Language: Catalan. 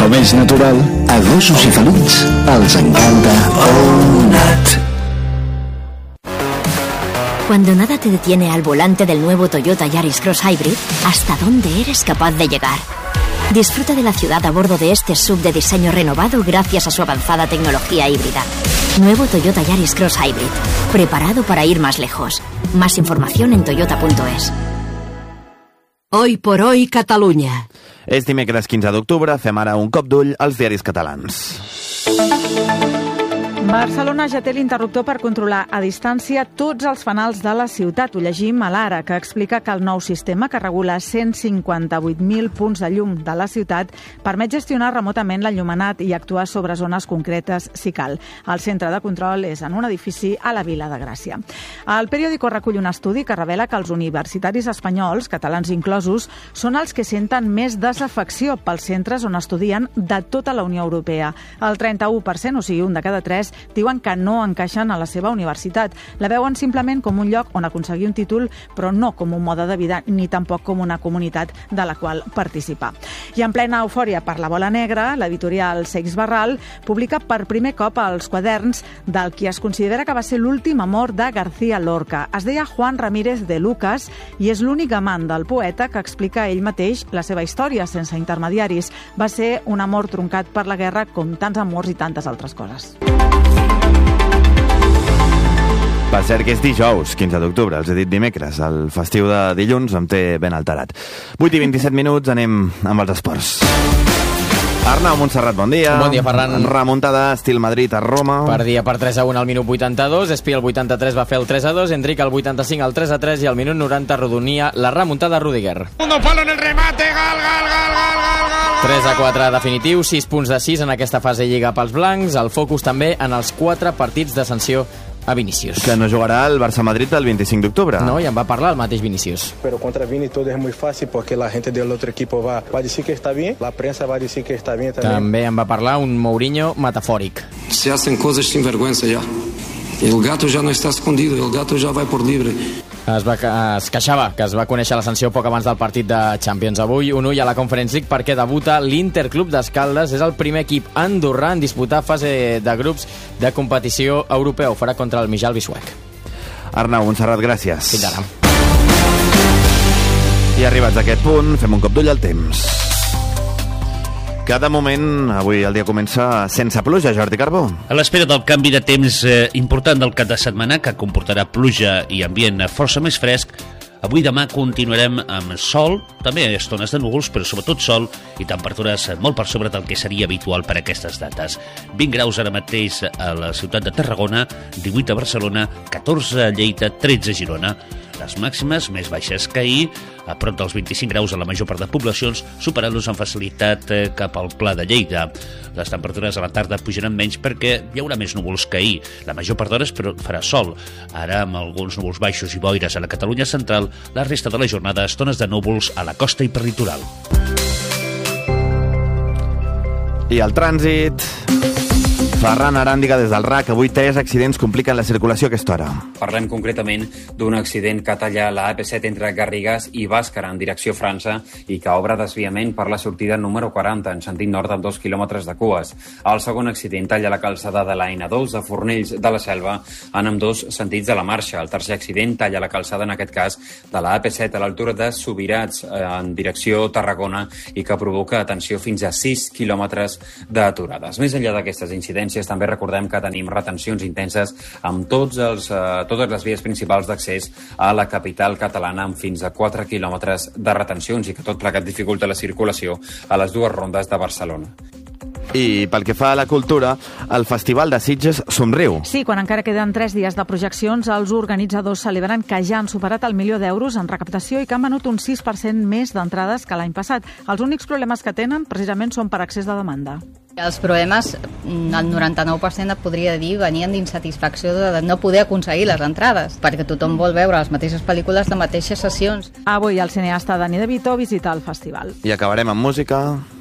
com és natural, a gossos i felins els encanta Onat. Cuando nada te detiene al volante del nuevo Toyota Yaris Cross Hybrid, ¿hasta dónde eres capaz de llegar? Disfruta de la ciudad a bordo de este SUV de diseño renovado gracias a su avanzada tecnología híbrida. Nuevo Toyota Yaris Cross Hybrid, preparado para ir más lejos. Más información en toyota.es. Hoy por hoy, Catalunya. És dimecres 15 d'octubre, fem ara un cop d'ull als diaris catalans. Barcelona ja té l'interruptor per controlar a distància tots els fanals de la ciutat. Ho llegim a l'Ara, que explica que el nou sistema, que regula 158.000 punts de llum de la ciutat, permet gestionar remotament l'enllumenat i actuar sobre zones concretes si cal. El centre de control és en un edifici a la Vila de Gràcia. El periòdico recull un estudi que revela que els universitaris espanyols, catalans inclosos, són els que senten més desafecció pels centres on estudien de tota la Unió Europea. El 31%, o sigui, un de cada tres, diuen que no encaixen a la seva universitat. La veuen simplement com un lloc on aconseguir un títol, però no com un mode de vida ni tampoc com una comunitat de la qual participar. I en plena eufòria per la bola negra, l'editorial Seix Barral publica per primer cop els quaderns del qui es considera que va ser l'últim amor de García Lorca. Es deia Juan Ramírez de Lucas i és l'únic amant del poeta que explica ell mateix la seva història sense intermediaris. Va ser un amor truncat per la guerra com tants amors i tantes altres coses. Per cert que és dijous, 15 d'octubre, els he dit dimecres. El festiu de dilluns em té ben alterat. 8 i 27 minuts, anem amb els esports. Arnau Montserrat, bon dia. Bon dia, Ferran. Remuntada estil Madrid a Roma. Perdia per 3-1 al minut 82, Espi al 83 va fer el 3-2, Enric al 85 al 3-3 i al minut 90 rodonia la remuntada Rudiger. Segundo palo en el remate, gol. 3-4 definitiu, 6 punts de 6 en aquesta fase lliga pels blancs, el focus també en els 4 partits de sanció a Vinícius. Que no jugarà el Barça-Madrid el 25 d'octubre. No, i en va parlar el mateix Vinícius. Pero contra Vini todo es muy fácil porque la gente del otro equipo va a decir que está bien, la prensa va a decir que está bien también. També en va parlar un Mourinho metafòric. Se hacen cosas sin vergüenza ya. El gato ya no está escondido, el gato ya va por libre. Es queixava que es va conèixer la sanció poc abans del partit de Champions. Avui un ull a la Conference League perquè debuta l'Interclub d'Escaldes. És el primer equip andorrà en disputar fase de grups de competició europea. Ho farà contra el Mijal Bisuec. Arnau Montserrat, gràcies. Fins ara. I arribats a aquest punt, fem un cop d'ull al temps. Cada moment, avui el dia comença sense pluja, Jordi Carbó. A l'espera del canvi de temps important del cap de setmana, que comportarà pluja i ambient força més fresc, avui i demà continuarem amb sol, també estones de núvols, però sobretot sol i temperatures molt per sobre del que seria habitual per a aquestes dates. 20 graus ara mateix a la ciutat de Tarragona, 18 a Barcelona, 14 a Lleida, 13 a Girona. Les màximes més baixes que ahir, a prop dels 25 graus a la major part de poblacions, superant-los amb facilitat cap al Pla de Lleida. Les temperatures a la tarda pujaran menys perquè hi haurà més núvols que ahir. La major part d'hores però farà sol. Ara, amb alguns núvols baixos i boires a la Catalunya central, la resta de la jornada estones de núvols a la costa i per litoral. I el trànsit... Ferran Aràndiga des del RAC. Avui 3 accidents compliquen la circulació a aquesta hora. Parlem concretament d'un accident que talla la AP7 entre Garrigàs i Bàscara en direcció França i que obre desviament per la sortida número 40 en sentit nord amb 2 quilòmetres de cues. El segon accident talla la calçada de la N2 de Fornells de la Selva en ambdós sentits de la marxa. El tercer accident talla la calçada, en aquest cas, de la AP7 a l'altura de Subirats en direcció Tarragona i que provoca, atenció, fins a 6 quilòmetres d'aturades. Més enllà d'aquestes incidències, també recordem que tenim retencions intenses amb totes les vies principals d'accés a la capital catalana amb fins a 4 quilòmetres de retencions i que tot plegat dificulta la circulació a les dues rondes de Barcelona. I pel que fa a la cultura, el Festival de Sitges somriu. Sí, quan encara queden 3 dies de projeccions, els organitzadors celebren que ja han superat el milió d'euros en recaptació i que han venut un 6% més d'entrades que l'any passat. Els únics problemes que tenen, precisament, són per excés de demanda. Els problemes, el 99% et podria dir, venien d'insatisfacció de no poder aconseguir les entrades, perquè tothom vol veure les mateixes pel·lícules de mateixes sessions. Avui el cineasta Dani De Vito visita el festival. I acabarem amb música.